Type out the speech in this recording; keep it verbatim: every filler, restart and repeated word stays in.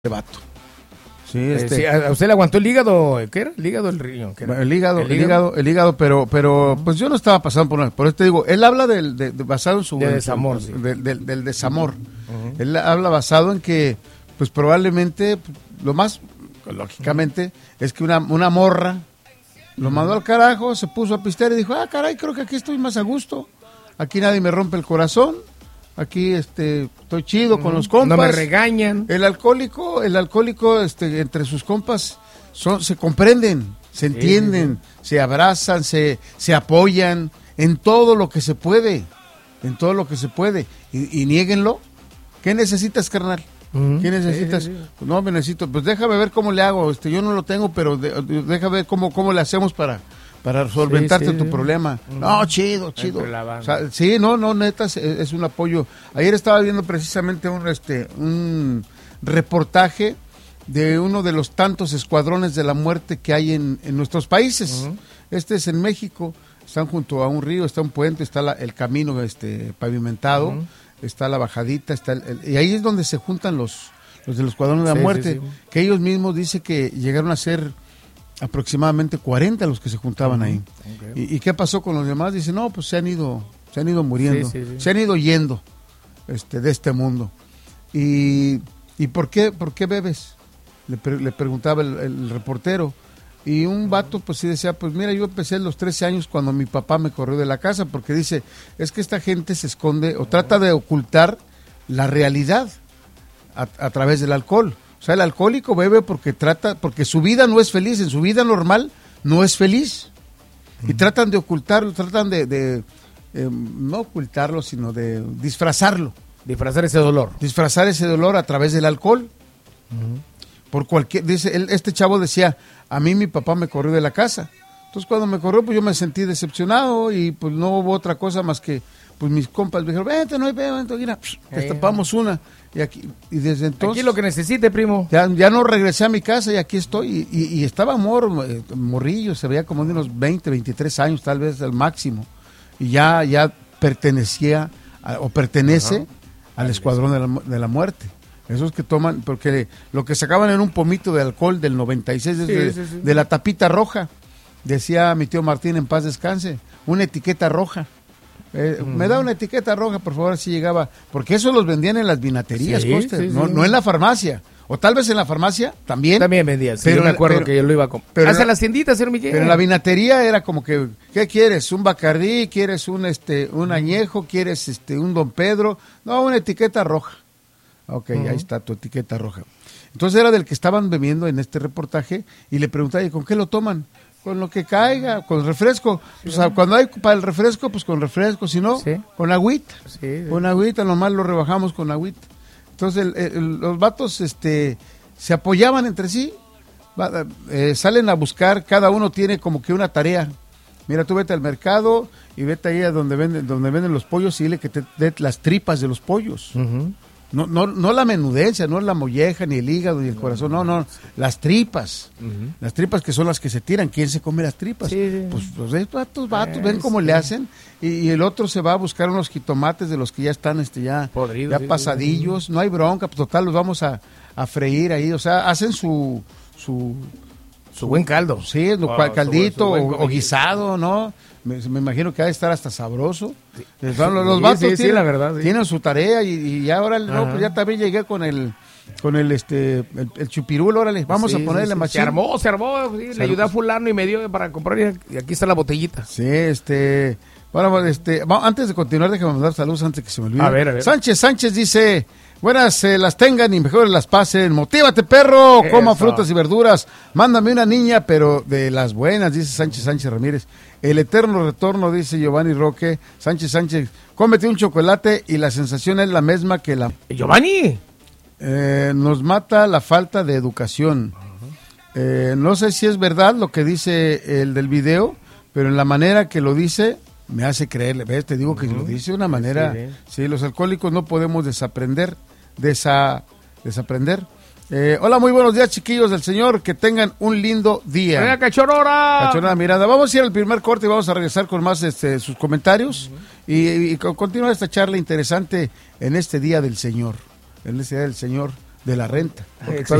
vato. Sí, este... sí, ¿a usted le aguantó el hígado? ¿Qué era? ¿El hígado o el riñón? ¿Qué era? El hígado, el hígado, el hígado, el hígado pero, pero uh-huh. pues yo no estaba pasando por nada. Por eso te digo, él habla del, de, de, basado en su... De desamor, su, sí. del, del, del desamor. Uh-huh. Él habla basado en que, pues probablemente, lo más, lógicamente, uh-huh. es que una, una morra lo uh-huh. mandó al carajo, se puso a pistear y dijo, ah, caray, creo que aquí estoy más a gusto. Aquí nadie me rompe el corazón. Aquí este estoy chido uh-huh. con los compas. No me regañan. El alcohólico, el alcohólico este entre sus compas son se comprenden, se entienden, sí, sí, sí. se abrazan, se se apoyan en todo lo que se puede, en todo lo que se puede y, y niéguenlo. ¿Qué necesitas, carnal? Uh-huh. ¿Qué necesitas? Sí, sí, sí. Pues no me necesito, pues déjame ver cómo le hago, este yo no lo tengo, pero de, de, déjame ver cómo cómo le hacemos para Para solventarte sí, sí, tu sí. problema. Uh-huh. No, chido, chido. O sea, sí, no, no, neta, es, es un apoyo. Ayer estaba viendo precisamente un, este, un reportaje de uno de los tantos escuadrones de la muerte que hay en, en nuestros países. Uh-huh. Este es en México. Están junto a un río, está un puente, está la, el camino este, pavimentado, uh-huh. está la bajadita, está el, el, y ahí es donde se juntan los, los de los escuadrones de la sí, muerte, sí, sí. que ellos mismos dicen que llegaron a ser aproximadamente cuarenta los que se juntaban uh-huh. ahí. Okay. ¿Y, ¿Y qué pasó con los demás? Dicen, no, pues se han ido, se han ido muriendo, sí, sí, sí. se han ido yendo este, de este mundo. ¿Y, y por qué por qué bebes? Le, le preguntaba el, el reportero. Y un vato pues sí decía, pues mira, yo empecé a los trece años cuando mi papá me corrió de la casa, porque dice, es que esta gente se esconde o trata de ocultar la realidad a, a través del alcohol. O sea, el alcohólico bebe porque trata, porque su vida no es feliz, en su vida normal no es feliz. Y uh-huh. tratan de ocultarlo, tratan de, de eh, no ocultarlo, sino de disfrazarlo. Disfrazar ese dolor. Disfrazar ese dolor a través del alcohol. Uh-huh. Por cualquier, dice, él, este chavo decía, a mí mi papá me corrió de la casa. Entonces cuando me corrió, pues yo me sentí decepcionado y pues no hubo otra cosa más que, pues mis compas me dijeron, vente, no hay pedo, vente, mira, destapamos una. Y aquí y desde entonces aquí lo que necesite, primo. Ya, ya no regresé a mi casa y aquí estoy. Y, y, y estaba mor, morrillo, se veía como de unos veinte, veintitrés años, tal vez al máximo. Y ya, ya pertenecía a, o pertenece uh-huh. al escuadrón de la, de la muerte. Esos que toman, porque lo que sacaban era un pomito de alcohol del noventa y seis, sí, de, sí, sí. de la tapita roja. Decía mi tío Martín, en paz descanse, una etiqueta roja. Eh, uh-huh. Me da una etiqueta roja, por favor, así llegaba, porque eso los vendían en las vinaterías, sí, Coster, sí, no, sí. no en la farmacia, o tal vez en la farmacia también. También vendían, sí, pero yo me acuerdo pero, que yo lo iba a comprar. Hasta las tienditas, señor Miguel. Pero en la vinatería era como que, ¿qué quieres? ¿Un Bacardí? ¿Quieres un este un añejo? ¿Quieres este un Don Pedro? No, una etiqueta roja. Ok, uh-huh. ahí está tu etiqueta roja. Entonces era del que estaban bebiendo en este reportaje y le preguntaba, ¿y con qué lo toman? Con lo que caiga, con refresco. Sí, pues, ¿no? Cuando hay para el refresco, pues con refresco, si no, sí. con agüita. Sí, sí. Con agüita, nomás lo rebajamos con agüita. Entonces el, el, los vatos este, se apoyaban entre sí, va, eh, salen a buscar, cada uno tiene como que una tarea. Mira, tú vete al mercado y vete ahí a donde venden, donde venden los pollos y dile que te dé las tripas de los pollos. Uh-huh. No, no, no la menudencia, no la molleja, ni el hígado, ni el corazón, no, no, las tripas, uh-huh. las tripas que son las que se tiran. ¿Quién se come las tripas? Sí, sí. Pues los pues, vatos, vatos, eh, ven cómo sí. le hacen, y, y el otro se va a buscar unos jitomates de los que ya están este ya, Podrido, ya sí, pasadillos, sí. no hay bronca, pues total los vamos a, a freír ahí, o sea, hacen su su, su buen caldo. Sí, oh, caldito su, su o, o guisado, ¿no? Me, me imagino que ha de estar hasta sabroso. Sí. Los, los sí, vatos sí, tienen, sí, la verdad, sí. tienen su tarea y, y ya ahora no, pues ya también llegué con el con el este el, el chupirul, órale, vamos sí, a ponerle sí, machín. Se armó, se armó, sí, le ayudé a fulano y me dio para comprar y aquí está la botellita. Sí, este, bueno, este, vamos, antes de continuar déjame mandar saludos antes que se me olvide. A ver, a ver. Sánchez Sánchez dice, buenas eh, las tengan y mejor las pasen. Motívate, perro, Eso. Coma frutas y verduras. Mándame una niña, pero de las buenas, dice Sánchez Sánchez Ramírez. El eterno retorno, dice Giovanni Roque. Sánchez Sánchez, cómete un chocolate y la sensación es la misma que la... Giovanni. Eh, nos mata la falta de educación. Uh-huh. Eh, no sé si es verdad lo que dice el del video, pero en la manera que lo dice... me hace creerle, ¿ves? Te digo que uh-huh. lo dice de una manera, sí, sí, los alcohólicos no podemos desaprender, desa, desaprender. Eh, hola, muy buenos días, chiquillos del Señor, que tengan un lindo día. ¡Venga, cachorora! Cachorora Miranda, vamos a ir al primer corte y vamos a regresar con más este, sus comentarios uh-huh. y, y continuar esta charla interesante en este Día del Señor, en este Día del Señor de la Renta.